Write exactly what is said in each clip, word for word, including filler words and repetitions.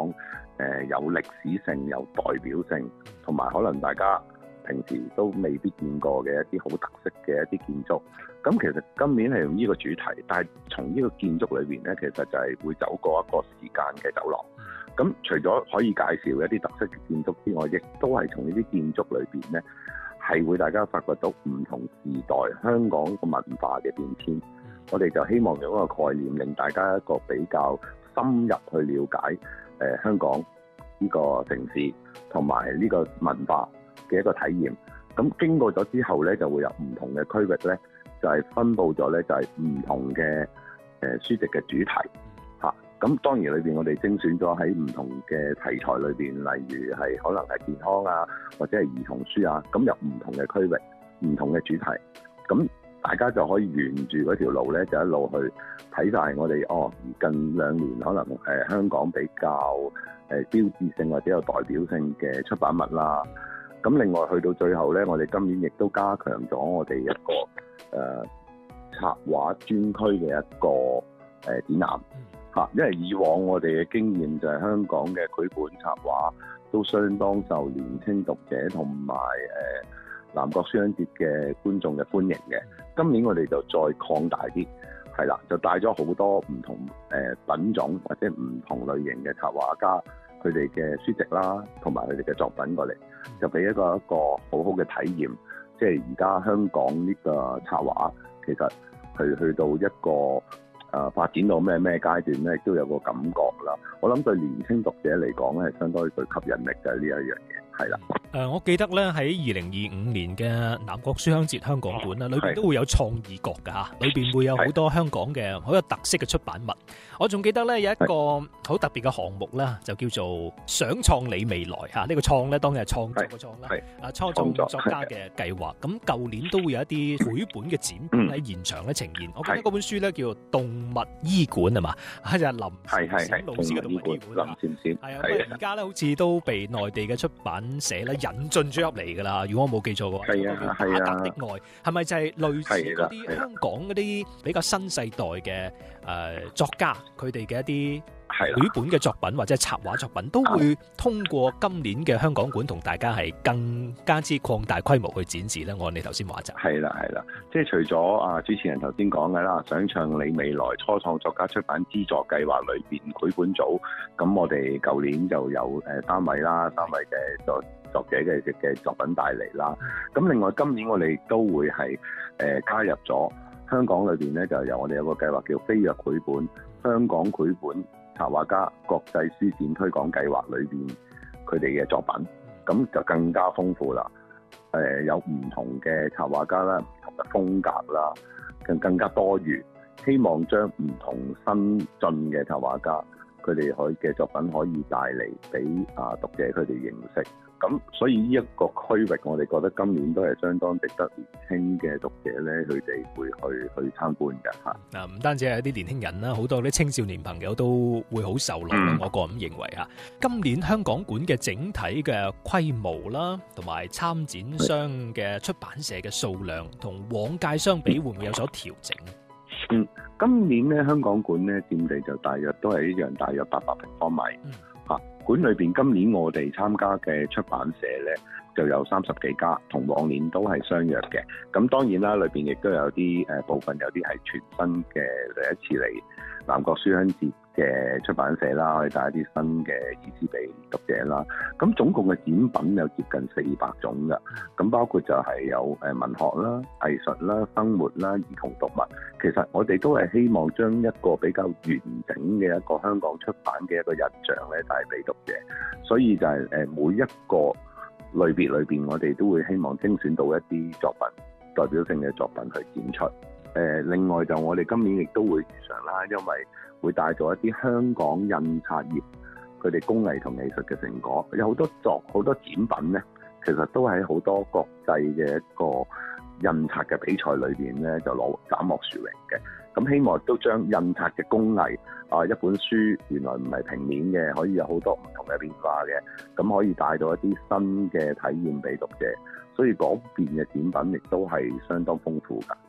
港誒、呃、有歷史性、有代表性，同埋可能大家平時都未必見過嘅一啲好特色嘅一啲建築。咁其實今年係用呢個主題，但係從呢個建築裏邊咧，其實就係會走過一個時間嘅走廊。咁除咗可以介紹一啲特色嘅建築之外，亦都係從呢啲建築裏邊咧，係會大家發掘到唔同時代香港個文化嘅變遷。我哋就希望用一個概念，令大家一個比較深入去了解誒、呃、香港呢個城市同埋呢個文化嘅一個體驗。咁經過咗之後咧，就會有唔同嘅區域咧，就係、是、分佈咗咧，就係、是、唔同嘅誒、呃、書籍嘅主題嚇。咁、啊、當然裏邊我哋精選咗喺唔同嘅題材裏邊，例如係可能係健康啊，或者係兒童書啊，咁有唔同嘅區域、唔同嘅主題。咁大家就可以沿住嗰條路咧，就一路去睇晒我哋哦。近兩年可能誒、呃、香港比較誒、呃、標誌性或者有代表性嘅出版物啦。咁另外去到最後咧，我哋今年亦都加強咗我哋一個誒、呃、插畫專區嘅一個誒、呃、展覽嚇。因為以往我哋嘅經驗就係香港嘅繪本插畫都相當受年輕讀者同埋誒南國書香節嘅觀眾嘅歡迎嘅。今年我哋就再擴大啲，係啦，就帶咗好多唔同誒品種或者唔同類型嘅插畫家佢哋嘅書籍啦，同埋佢哋嘅作品過嚟，就俾一個一個好好嘅體驗。即係而家香港呢個插畫其實去去到一個誒、呃、發展到咩咩階段咧，都有個感覺啦。我諗對年輕讀者嚟講咧，係相當具吸引力嘅呢一樣嘢，係啦。 誒、呃，我記得咧喺二零二五年嘅南國書香節香港館啦，裏邊都會有創意角㗎嚇，裏邊會有好多香港嘅好有特色嘅出版物。我仲記得咧有一個好特別嘅項目啦，就叫做想創你未來嚇。呢、這個創咧當然係創作嘅創啦，啊初創作家嘅計劃。咁舊年都會有一啲繪本嘅展品喺現場咧呈現。我記得嗰本書咧叫做《動物醫館》係嘛，就係林閃閃老師嘅動物醫館啊。林閃閃係啊，不過而家咧好似都被內地嘅出版社咧引進咗入嚟㗎啦。如果我冇記錯嘅話， 係啊係啊。打格的愛係咪就係類似嗰啲香港嗰啲比較新世代嘅誒作家佢哋嘅一啲繪本嘅作品或者係插畫作品，都會通過今年嘅香港館同大家係更加之擴大規模去展示咧。我哋頭先話就係啦係啦，即係除咗啊主持人頭先講嘅啦，想唱你未來初創作家出版資助計劃裏邊繪本組，咁我哋舊年就有誒三位啦，三位嘅作作者嘅嘅作品帶嚟啦。咁另外今年我哋都會係誒、呃、加入咗香港裏邊咧，就由我哋有個計劃叫飛躍繪本香港繪本插畫家國際書展推廣計劃裏邊佢哋嘅作品，咁就更加豐富啦。誒、呃、有唔同嘅插畫家啦，唔同嘅風格啦，更更加多元。希望將唔同新進嘅插畫家佢哋可以嘅作品可以帶嚟俾啊讀者佢哋認識。咁所以呢一個區域，我哋覺得今年都係相當值得年輕嘅讀者咧，佢哋會去去參觀嘅嚇。嗱，唔單止係啲年輕人啦，好多啲青少年朋友都會好受落。嗯、我個人認為嚇，今年香港館嘅整體嘅規模啦，同埋參展商嘅出版社嘅數量，同往屆相比，會唔會有所調整？嗯，今年咧香港館咧佔地就大約都係一樣，大約八百平方米。嗯嚇，館裏邊今年我哋參加嘅出版社咧就有三十幾家，同往年都係相若嘅。咁當然啦，裏邊亦都有啲誒、呃、部分有啲係全新嘅第一次嚟南國書香節嘅出版社啦，可以帶一啲新嘅意思俾讀者啦。咁總共嘅展品有接近四百種㗎，咁包括就係有誒文學啦、藝術啦、生活啦、兒童讀物。其實我哋都係希望將一個比較完整嘅一個香港出版嘅一個印象咧帶俾讀者，所以就係誒每一個類別裏邊，我哋都會希望精選到一啲作品代表性嘅作品去展出。誒另外就我哋今年亦都會如常啦，因為會帶咗一啲香港印刷業佢哋工藝同藝術嘅成果，有好多作好多展品咧，其實都喺好多國際嘅一個印刷嘅比賽裏邊咧就攞斬獲殊榮嘅。咁希望都將印刷嘅工藝啊，一本書原來唔係平面嘅，可以有好多唔同嘅變化嘅，咁可以帶到一啲新嘅體驗俾讀者，所以嗰邊嘅展品亦都係相當豐富㗎。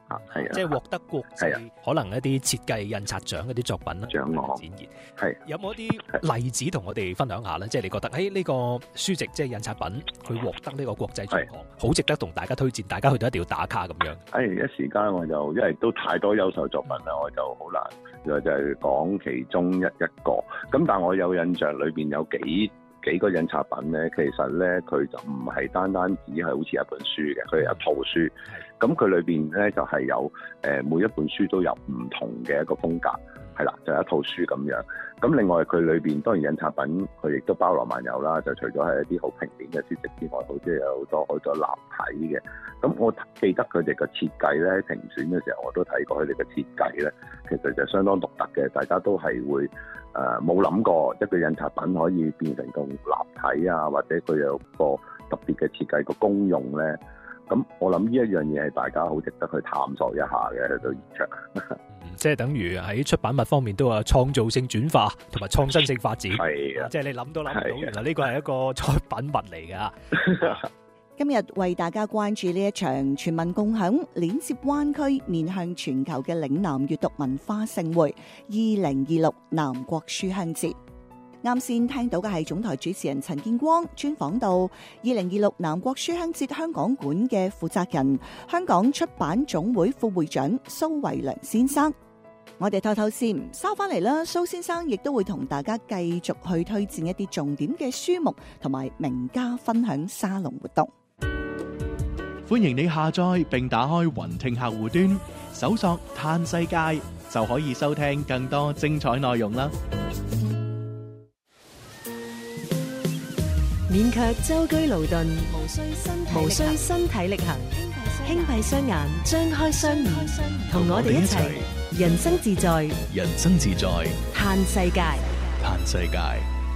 啊，係啊， 即係獲得國際可能一啲設計印刷獎嗰啲作品啦， 獎項展現。 係有冇一啲例子同我哋分享下咧？即係你覺得誒呢個書籍即係印刷品，佢獲得呢個國際獎項，好值得同大家推薦，大家去到一定要打卡咁樣。 誒一時間我就因為都太多優秀作品啦，我就好難，就就係講其中一一個。咁但係我有印象裏邊有幾幾個印刷品咧，其實咧佢就唔係單單只係好似一本書嘅，佢係一套書。咁佢裏邊咧就係有誒每一本書都有唔同嘅一個風格，係啦，就係一套書咁樣。咁另外佢裏邊當然印刷品佢亦都包羅萬有啦，就除咗係一啲好平面嘅書籍之外，好似有好多好多立體嘅。咁我記得佢哋嘅設計咧，評選嘅時候我都睇過佢哋嘅設計咧，其實就相當獨特嘅，大家都係會誒冇諗過一個印刷品可以變成咁立體啊，或者佢有個特別嘅設計個功用咧。咁我諗呢一樣嘢係大家好值得去探索一下嘅喺度現場。 嗯，即係等於喺出版物方面都有創造性轉化同埋創新性發展。 係啊， 即係你諗都諗唔到，原來呢個係一個作品物嚟㗎。 今日為大家關注呢一場全民共享、鏈接灣區、面向全球嘅嶺南閱讀文化盛會二零二六南國書香節。啱先聽到嘅係總台主持人陳建光專訪到二零二六南國書香節香港館嘅負責人、香港出版總會副會長蘇維良先生。我哋透透先，收翻嚟啦。蘇先生亦都會同大家繼續去推薦一啲重點嘅書目同埋名家分享沙龍活動。 歡迎你下載並打開雲聽客戶端，搜索嘆世界就可以收聽更多精彩內容啦。 免卻舟車勞頓，無需身體無需身體力行，輕閉雙眼，張開雙耳，同我哋一齊人生自在， 人生自在， 嘆世界， 嘆世界。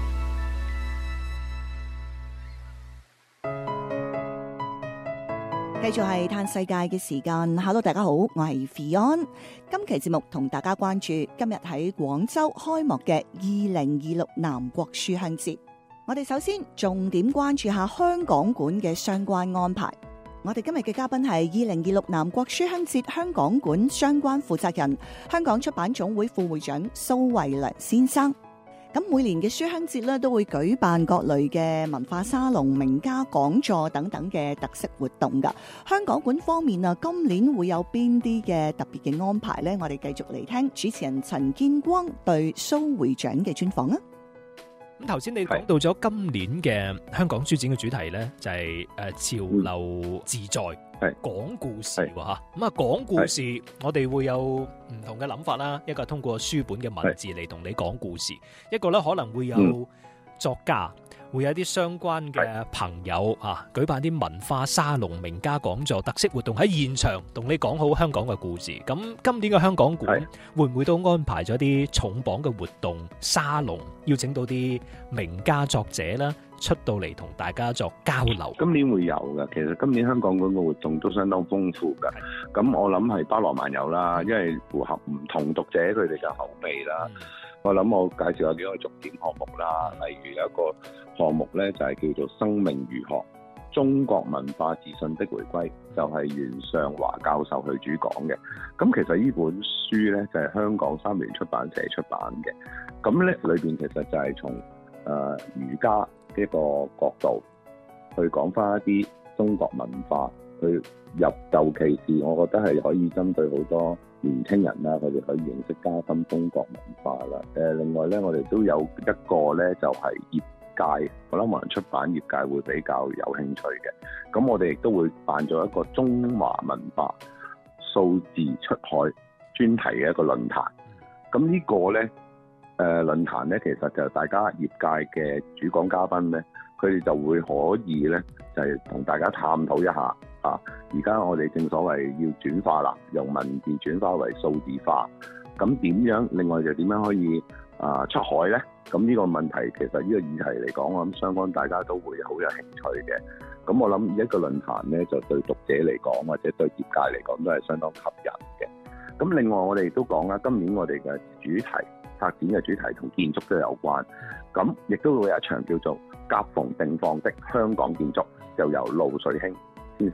繼續係嘆世界嘅時間。Hello， 大家好，我係 Fion。今期節目同大家關注今日喺廣州開幕嘅二零二六南國書香節。我哋首先重點關注下香港館嘅相關安排。我哋今日嘅嘉賓係二零二六南國書香節香港館相關負責人、香港出版總會副會長蘇維良先生。咁每年嘅書香節咧都會舉辦各類嘅文化沙龍、名家講座等等嘅特色活動噶。香港館方面啊，今年會有邊啲嘅特別嘅安排呢？我哋繼續嚟聽主持人陳建光對蘇會長嘅專訪啊！ 咁頭先你講到咗今年嘅香港書展嘅主題呢，就係誒潮流自在，係講故事喎嚇。咁啊講故事，我哋會有唔同嘅諗法啦。一個係通過書本嘅文字嚟同你講故事，一個呢可能會有作家，會有啲相關嘅朋友啊，舉辦啲文化沙龍、名家講座、特色活動喺現場同你講好香港嘅故事。咁今年嘅香港館會唔會都安排咗啲重磅嘅活動沙龍，邀請到啲名家作者啦出到嚟同大家作交流？今年會有嘅，其實今年香港館嘅活動都相當豐富嘅。咁我諗係包羅萬有啦，因為符合唔同讀者佢哋嘅口味啦。嗯我諗我介紹下幾個重點項目啦，例如有一個項目咧就係叫做生命儒學，中國文化自信的回歸，就係袁尚華教授去主講嘅。咁其實呢本書咧就係香港三聯出版社出版嘅，咁咧裏邊其實就係從誒儒家呢個角度去講翻一啲中國文化，去入尤其是我覺得係可以針對好多年輕人啦，佢哋可以認識加深中國文化啦。誒，另外咧，我哋都有一個咧，就係業界，我諗可能出版業界會比較有興趣嘅。咁我哋亦都會辦咗一個中華文化數字出海專題嘅一個論壇。咁呢個咧，誒論壇咧，其實就大家業界嘅主講嘉賓咧，佢哋就會可以咧，就係同大家探討一下。啊！而家我哋正所謂要轉化啦，由文字轉化為數字化。咁點樣？另外就點樣可以啊出海呢？咁呢個問題其實呢個議題嚟講，我諗相關大家都會好有興趣嘅。咁我諗一個論壇呢，就對讀者嚟講，或者對業界嚟講都係相當吸引嘅。咁另外我哋都講啦，今年我哋嘅主題發展嘅主題同建築都有關。咁亦都會有一場叫做夾縫定放的香港建築，就由盧瑞興先生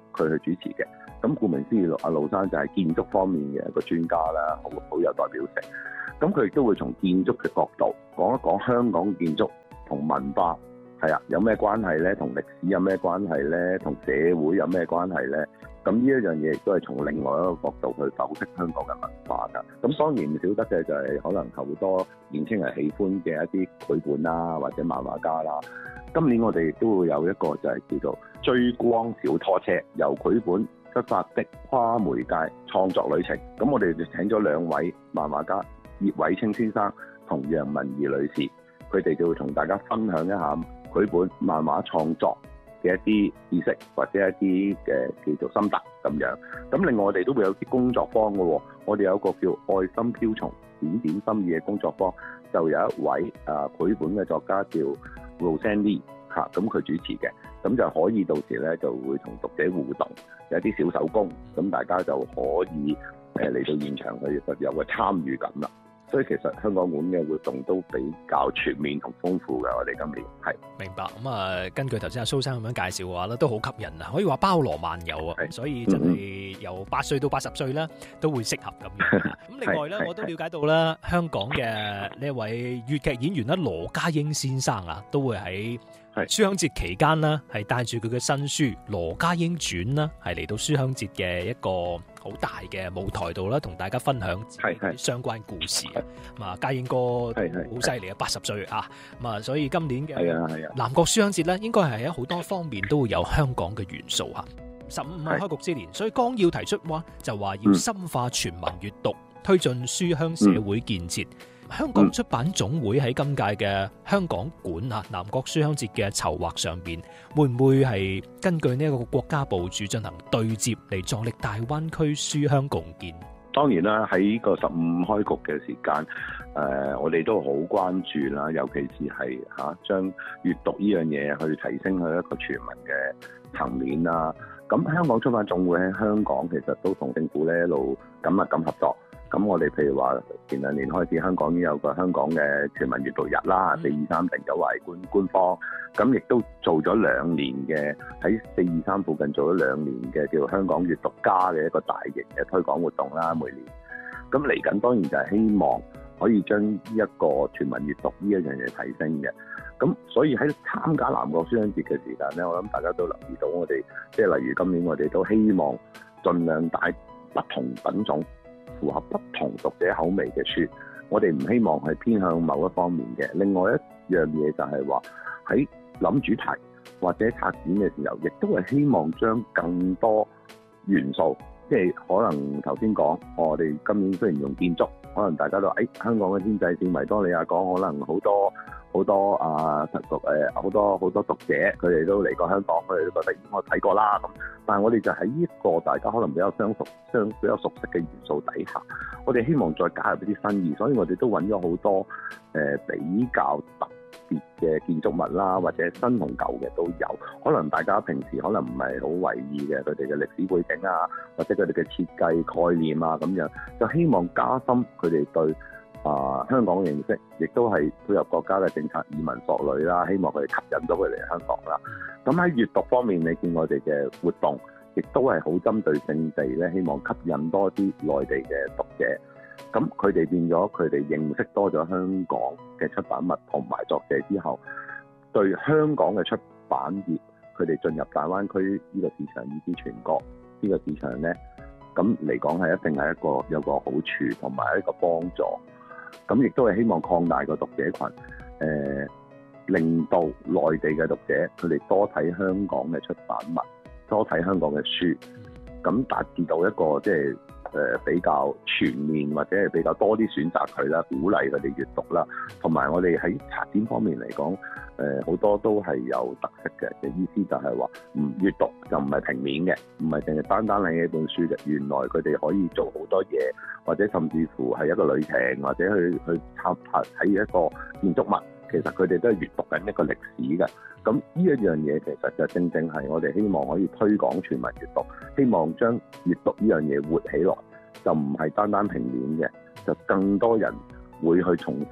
佢去主持嘅。咁顧名思義，阿盧生就係建築方面嘅一個專家啦，好好有代表性。咁佢亦都會從建築嘅角度講一講香港建築同文化係啊有咩關係咧，同歷史有咩關係咧，同社會有咩關係咧。咁呢一樣嘢亦都係從另外一個角度去剖析香港嘅文化㗎。咁當然唔少得嘅就係可能好多年輕人喜歡嘅一啲繪本啦，或者漫畫家啦。今年我哋都會有一個就係叫做追光小拖車，由繪本出發的跨媒介創作旅程。咁我哋就請咗兩位漫畫家葉偉清先生同楊文儀女士，佢哋就會同大家分享一下繪本漫畫創作嘅一啲知識或者一啲嘅叫做心得咁樣。咁另外我哋都會有啲工作坊嘅喎，我哋有一個叫愛心瓢蟲點點心意嘅工作坊，就有一位啊繪本嘅作家叫 Roseanne Lee 嚇，咁佢主持嘅，咁就可以到時咧就會同讀者互動，有一啲小手工，咁大家就可以誒嚟到現場去有個參與感啦。所以其實香港館嘅活動都比較全面同豐富嘅，我哋今年係明白咁啊。根據頭先阿蘇生咁樣介紹嘅話咧，都好吸引啊，可以話包羅萬有啊，所以真係由八歲到八十歲咧都會適合咁樣。咁另外咧，我都了解到啦，香港嘅呢一位粵劇演員啦，羅家英先生啊，都會喺書香節期間啦，係帶住佢嘅新書《羅家英傳》啦，係嚟到書香節嘅一個好大嘅舞台度啦，同大家分享相關故事。咁啊，家英哥好犀利啊，八十歲啊，咁啊，所以今年嘅南國書香節咧，應該係喺好多方面都會有香港嘅元素嚇。十五係開局之年，所以綱要提出話就話要深化全民閱讀，推進書香社會建設。香港出版總會喺今屆嘅香港館啊南國書香節嘅籌劃上邊，會唔會係根據呢一個國家部署進行對接嚟助力大灣區書香共建？ 當然啦，喺個十五開局嘅時間，誒、呃，我哋都好關注啦，尤其是係嚇將閱讀呢樣嘢去提升去一個全民嘅層面啦。咁香港出版總會喺香港其實都同政府咧一路緊密咁合作。咁我哋譬如話前兩年開始，香港已經有個香港嘅全民閱讀日啦，四二三定九為官官方，咁亦都做咗兩年嘅喺四二三附近做咗兩年嘅叫香港閱讀家嘅一個大型嘅推廣活動啦，每年。咁嚟緊當然就係希望可以將呢一個全民閱讀呢一樣嘢提升嘅。咁所以喺參加南國書香節嘅時間咧，我諗大家都留意到我哋，即係例如今年我哋都希望盡量帶不同品種，符合不同讀者口味嘅書，我哋唔希望係偏向某一方面嘅。另外一樣嘢就係話喺諗主題或者策展嘅時候，亦都係希望將更多元素，即係可能頭先講，我哋今年雖然用建築，可能大家都誒、哎、香港嘅天際線維多利亞港，可能好多好多啊讀誒好多好多讀者，佢哋都嚟過香港，佢哋都覺得我睇過啦咁。但係我哋就喺呢一個大家可能比較相熟、相比較熟悉嘅元素底下，我哋希望再加入一啲新意，所以我哋都揾咗好多誒、呃、比較特別嘅建築物啦，或者新同舊嘅都有。可能大家平時可能唔係好為意嘅，佢哋嘅歷史背景啊，或者佢哋嘅設計概念啊咁樣，就希望加深佢哋對啊、呃、香港嘅認識，亦都係配合國家嘅政策，移民索旅啦，希望佢哋吸引到佢嚟香港啦。咁喺閱讀方面，你見我哋嘅活動，亦都係好針對性地咧，希望吸引多啲內地嘅讀者。咁佢哋變咗，佢哋認識多咗香港嘅出版物同埋作者之後，對香港嘅出版業，佢哋進入大灣區呢個市場以至全國呢個市場咧，咁嚟講係一定係一個有個好處同埋一個幫助。咁亦都係希望擴大個讀者群，誒、呃，令到內地嘅讀者佢哋多睇香港嘅出版物，多睇香港嘅書，咁達至到一個即係誒比較全面或者係比較多啲選擇佢啦，鼓勵佢哋閱讀啦。同埋我哋喺策展方面嚟講，誒、呃、好多都係有特色嘅。嘅意思就係話，唔閱讀就唔係平面嘅，唔係淨係單單拎起本書嘅。原來佢哋可以做好多嘢，或者甚至乎係一個旅程，或者去去參睇一個建築物。其實佢哋都係閱讀緊一個歷史嘅。咁呢一樣嘢其實就正正係我哋希望可以推廣全民閱讀，希望將閱讀呢樣嘢活起來，就唔係單單平面嘅，就更多人會去重拾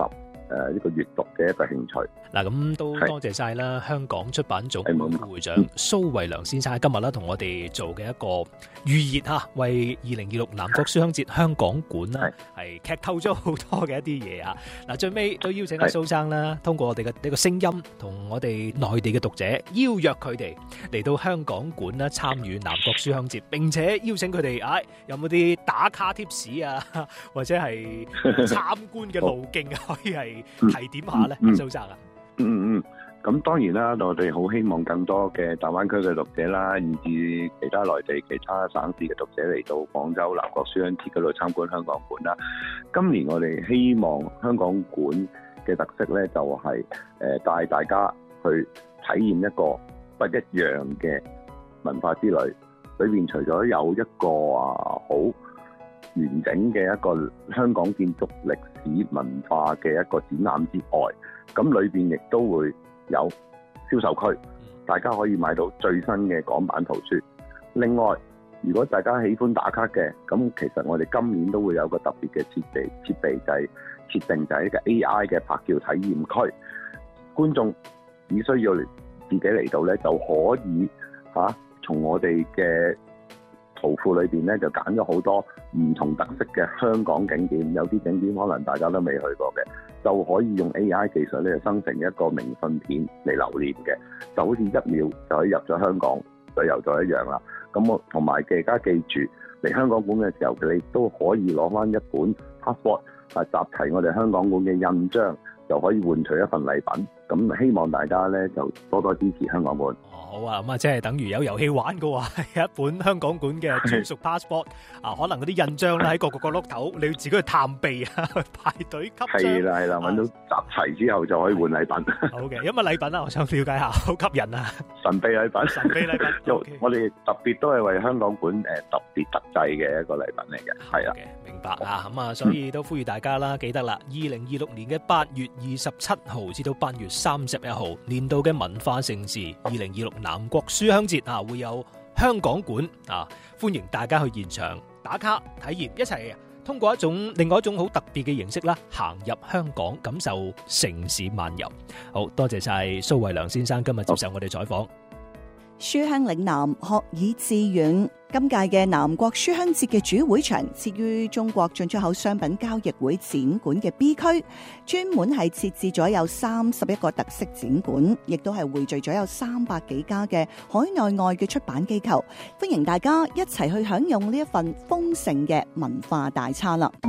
誒呢個閱讀嘅一個興趣。 嗱，咁都多謝晒啦，香港出版總會副會長蘇慧良先生今日咧同我哋做嘅一個預熱嚇，為二零二六南國書香節香港館啦係劇透咗好多嘅一啲嘢啊！嗱，最尾都邀請阿蘇生啦，通過我哋嘅呢個聲音，同我哋內地嘅讀者邀約佢哋嚟到香港館啦，參與南國書香節，並且邀請佢哋，唉，有冇啲打卡貼士啊，或者係參觀嘅路徑啊，可以係提點下咧，蘇生啊？ 嗯嗯，咁當然啦，我哋好希望更多嘅大灣區嘅讀者啦，以至其他內地其他省市嘅讀者嚟到廣州南國書香節嗰度參觀香港館啦。今年我哋希望香港館嘅特色咧，就係誒帶大家去體驗一個不一樣嘅文化之旅。裏邊除咗有一個啊好完整嘅一個香港建築歷史文化嘅一個展覽之外，咁裏邊亦都會有銷售區，大家可以買到最新嘅港版圖書。另外，如果大家喜歡打卡嘅，咁其實我哋今年都會有個特別嘅設備，設備就係設定就係一個 A I 嘅拍照體驗區。觀眾只需要自己嚟到咧，就可以嚇、啊、從我哋嘅圖庫裏邊咧，就揀咗好多唔同特色嘅香港景點，有啲景點可能大家都未去過嘅，就可以用 A I 技術咧生成一個明信片嚟留念嘅，就好似一秒就可以入咗香港旅遊咗一樣啦。咁我同埋大家記住嚟香港館嘅時候，你都可以攞翻一本 passport 啊，集齊我哋香港館嘅印章，就可以換取一份禮品。咁希望大家咧就多多支持香港館。 好啊，咁啊，即係等於有遊戲玩嘅話，係一本香港館嘅專屬 passport 啊，可能嗰啲印章咧喺各個角落頭，你要自己去探秘啊，去排隊吸章。係啦係啦，揾到集齊之後就可以換禮品。好嘅，有乜禮品啊？我想了解下，好吸引啊！神秘禮品，神秘禮品。Okay. 我哋特別都係為香港館誒特別特製嘅一個禮品嚟嘅，係啊。明白啊，咁啊，所以都呼籲大家啦，記得啦，二零二六年嘅八月二十七號至到八月三十一號，年度嘅文化盛事二零二六南國書香節啊，會有香港館啊，歡迎大家去現場打卡體驗，一齊通過一種另外一種好特別嘅形式啦，行入香港，感受城市漫遊。好多謝晒蘇慧良先生今日接受我哋採訪。 書香嶺南，學以致遠。今屆嘅南國書香節嘅主會場設於中國進出口商品交易會展館嘅 B 區，專門係設置咗有三十一個特色展館，亦都係匯聚咗有三百幾家嘅海內外嘅出版機構，歡迎大家一齊去享用呢一份豐盛嘅文化大餐啦！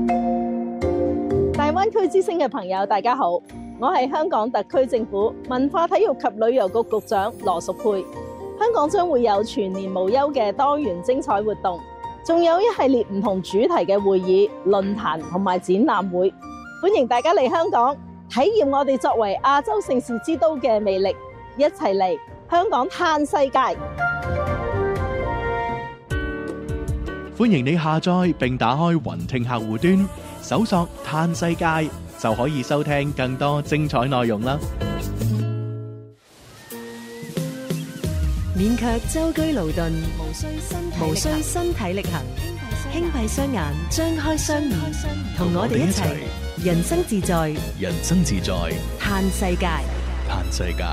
大灣區之聲嘅朋友，大家好，我係香港特區政府文化體育及旅遊局局長羅淑佩。香港將會有全年無休嘅多元精彩活動，仲有一系列唔同主題嘅會議、論壇同埋展覽會，歡迎大家嚟香港體驗我哋作為亞洲盛事之都嘅魅力，一齊嚟香港嘆世界。 歡迎你下載並打開雲聽客戶端，搜索嘆世界就可以收聽更多精彩內容啦。 免卻舟車勞頓，無需身體無需身體力行，輕閉雙眼，張開雙耳，同我哋一齊人生自在， 人生自在， 嘆世界， 嘆世界。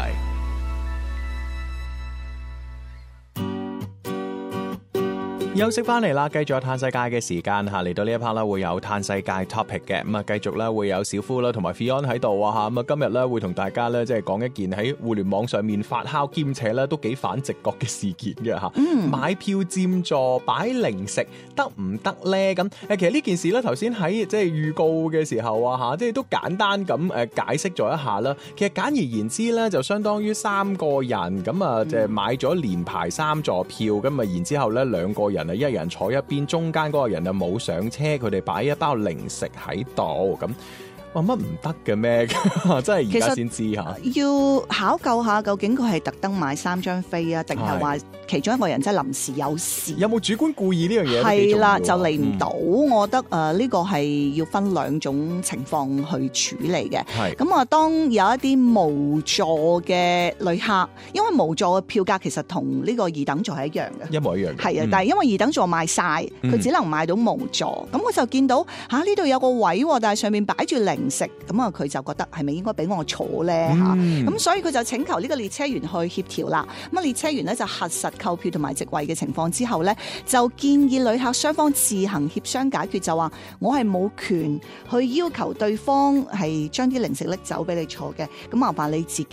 休息翻嚟啦，繼續有嘆世界嘅時間吓，嚟到呢一 part 啦，會有嘆世界 topic 嘅，咁啊，繼續咧會有小夫啦同埋 Fion 喺度啊吓，咁啊今日咧會同大家咧即係講一件喺互聯網上面發酵兼且咧都幾反直覺嘅事件嘅吓，嗯、買票佔座擺零食得唔得咧？咁誒，其實呢件事咧頭先喺即係預告嘅時候啊吓，即係都簡單咁誒解釋咗一下啦。其實簡而言之咧，就相當於三個人咁啊，就係買咗連排三座票，咁啊然之後咧兩個人。一人坐一邊，中間嗰個人就冇上車，佢哋擺一包零食喺度咁。話乜唔得嘅咩？真係而家先知吓。 要考究下究竟佢係特登買三張飛啊，定係話其中一個人真係臨時有事？有冇主觀故意呢樣嘢？ 係啦，就嚟唔到。嗯、我覺得誒呢、呃這個係要分兩種情況去處理嘅。係咁啊，當有一啲無座嘅旅客，因為無座嘅票價其實同呢個二等座係一樣嘅， 一模一樣。 係啊，但係因為二等座賣晒，佢只能買到無座。咁、嗯、我就見到吓呢度有個位，但係上面擺住零零食，咁啊佢就覺得係咪應該俾我坐咧嚇？咁、嗯、所以佢就請求呢個列車員去協調啦。咁啊列車員呢，就核實購票同埋席位嘅情況之後呢，就建議旅客雙方自行協商解決，就話我係冇權去要求對方係將啲零食拎走俾你坐嘅，咁麻煩你自己